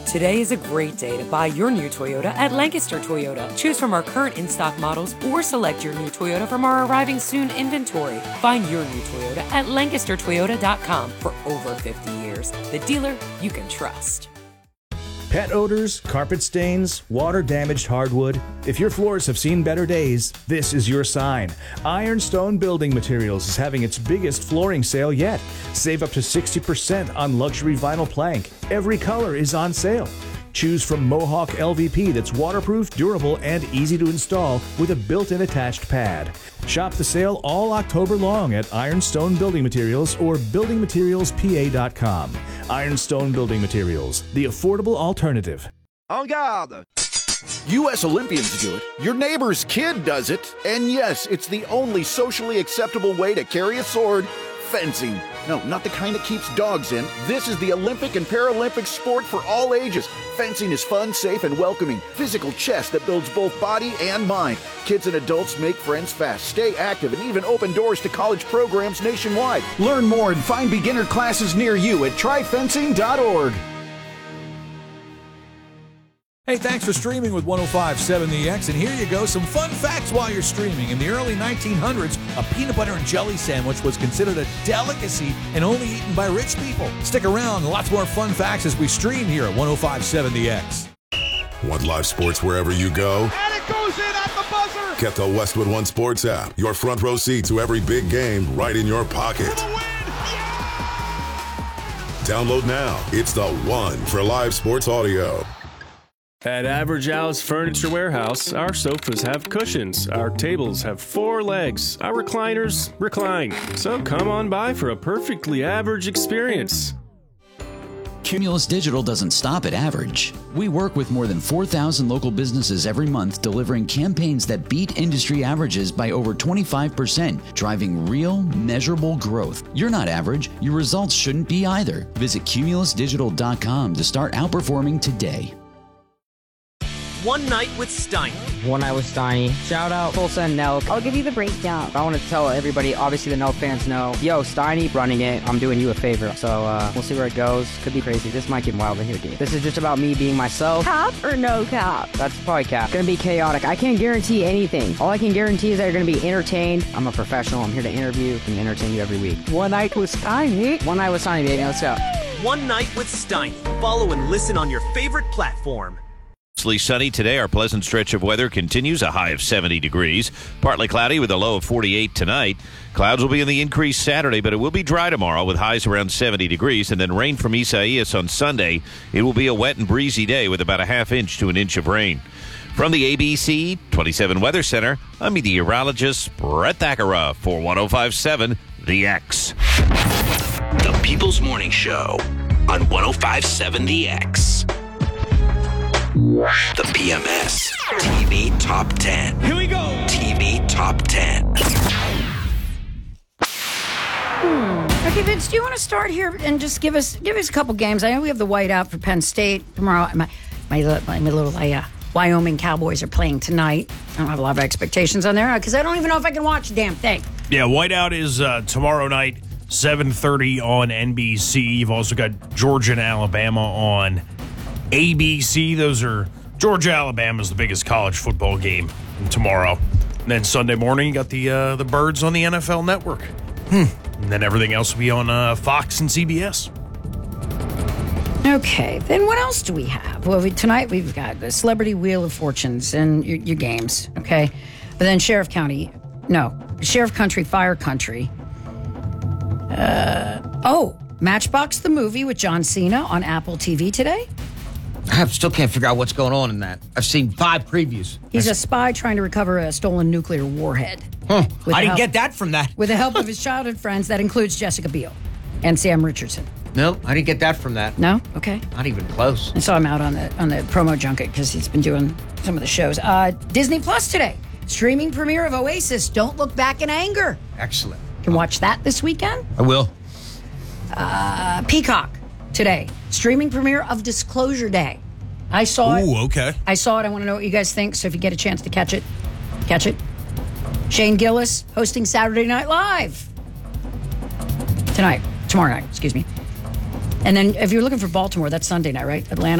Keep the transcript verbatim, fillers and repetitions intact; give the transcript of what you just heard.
Today is a great day to buy your new Toyota at Lancaster Toyota. Choose from our current in-stock models or select your new Toyota from our arriving soon inventory. Find your new Toyota at lancaster toyota dot com. For over fifty years, the dealer you can trust. Pet odors, carpet stains, water-damaged hardwood. If your floors have seen better days, this is your sign. Ironstone Building Materials is having its biggest flooring sale yet. Save up to sixty percent on luxury vinyl plank. Every color is on sale. Choose from Mohawk L V P that's waterproof, durable, and easy to install with a built-in attached pad. Shop the sale all October long at Ironstone Building Materials or building materials p a dot com. Ironstone Building Materials, the affordable alternative. En garde! U S Olympians do it, your neighbor's kid does it, and yes, it's the only socially acceptable way to carry a sword: fencing. No, not the kind that keeps dogs in. This is the Olympic and Paralympic sport for all ages. Fencing is fun, safe, and welcoming. Physical chess that builds both body and mind. Kids and adults make friends fast, stay active, and even open doors to college programs nationwide. Learn more and find beginner classes near you at try fencing dot org. Hey, thanks for streaming with one oh five point seven The X, and here you go, some fun facts while you're streaming. In the early nineteen hundreds, a peanut butter and jelly sandwich was considered a delicacy and only eaten by rich people. Stick around, lots more fun facts as we stream here at one oh five point seven The X. Want live sports wherever you go? And it goes in at the buzzer! Get the Westwood One Sports app, your front row seat to every big game right in your pocket. For the win! Yeah! Download now. It's the one for live sports audio. At Average Al's Furniture Warehouse, our sofas have cushions, our tables have four legs, our recliners recline. So come on by for a perfectly average experience. Cumulus Digital doesn't stop at average. We work with more than four thousand local businesses every month, delivering campaigns that beat industry averages by over twenty-five percent, driving real, measurable growth. You're not average. Your results shouldn't be either. Visit cumulus digital dot com to start outperforming today. One Night with Steiny. One Night with Steiny. Shout out Tulsa and Nelk. I'll give you the breakdown. I want to tell everybody, obviously the Nelk fans know, yo, Steiny running it. I'm doing you a favor. So uh, we'll see where it goes. Could be crazy. This might get wild in here, dude. This is just about me being myself. Cap or no cap? That's probably cap. Gonna be chaotic. I can't guarantee anything. All I can guarantee is that you're gonna be entertained. I'm a professional. I'm here to interview and entertain you every week. One Night with Steiny. One Night with Steiny, baby. Let's go. One Night with Steiny. Follow and listen on your favorite platform. Mostly sunny today. Our pleasant stretch of weather continues, a high of seventy degrees. Partly cloudy with a low of forty-eight tonight. Clouds will be in the increase Saturday, but it will be dry tomorrow with highs around seventy degrees. And then rain from Isaias on Sunday. It will be a wet and breezy day with about a half inch to an inch of rain. From the A B C twenty-seven Weather Center, I'm meteorologist Brett Thakara for one oh five point seven The X. The People's Morning Show on one oh five point seven The X. The P M S T V Top ten. Here we go. T V Top ten. Hmm. Okay, Vince, do you want to start here and just give us give us a couple games? I know we have the whiteout for Penn State tomorrow. My my, my, my little uh, Wyoming Cowboys are playing tonight. I don't have a lot of expectations on there because I don't even know if I can watch the damn thing. Yeah, whiteout is uh, tomorrow night, seven thirty on N B C. You've also got Georgia and Alabama on A B C. Those are Georgia, Alabama is the biggest college football game tomorrow. And then Sunday morning, you got the uh, the Birds on the N F L Network. Hmm. And then everything else will be on uh, Fox and C B S. Okay, then what else do we have? Well, we, tonight we've got the Celebrity Wheel of Fortunes and your, your games, okay? But then Sheriff County, no, Sheriff Country, Fire Country. Uh, oh, Matchbox the Movie with John Cena on Apple T V today. I still can't figure out what's going on in that. I've seen five previews. He's a spy trying to recover a stolen nuclear warhead. Huh. With I didn't help, get that from that. With the help of his childhood friends, that includes Jessica Biel and Sam Richardson. No, I didn't get that from that. No? Okay. Not even close. I saw him out on the on the promo junket because he's been doing some of the shows. Uh, Disney Plus today. Streaming premiere of Oasis, Don't Look Back in Anger. Excellent. You can watch that this weekend. I will. Uh, Peacock today. Streaming premiere of Disclosure Day. I saw it. Ooh, okay. I saw it. I want to know what you guys think. So if you get a chance to catch it, catch it. Shane Gillis hosting Saturday Night Live tonight, tomorrow night, excuse me. And then if you're looking for Baltimore, that's Sunday night, right? Atlanta.